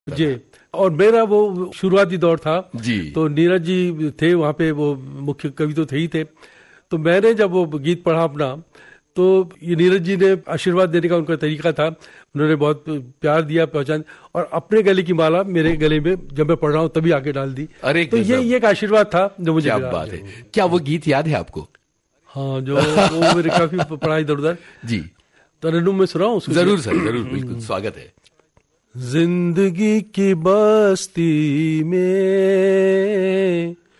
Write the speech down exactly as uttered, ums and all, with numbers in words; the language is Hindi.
जी, और मेरा वो शुरुआती दौर था जी। तो नीरज जी थे वहाँ पे, वो मुख्य कवि तो थे ही थे। तो मैंने जब वो गीत पढ़ा अपना, तो ये नीरज जी ने आशीर्वाद देने का उनका तरीका था, उन्होंने बहुत प्यार दिया, पहचान, और अपने गले की माला मेरे गले में जब मैं पढ़ रहा हूँ तभी आके डाल दी। अरे तो ये ये एक आशीर्वाद था जो मुझे क्या मिला। बात है। क्या वो गीत याद है आपको? हाँ, जो वो मेरे काफी पढ़ा इधर उधर जी। तरन्नुम में सुनाऊं? जरूर सर, जरूर, बिल्कुल स्वागत है। जिंदगी की बस्ती में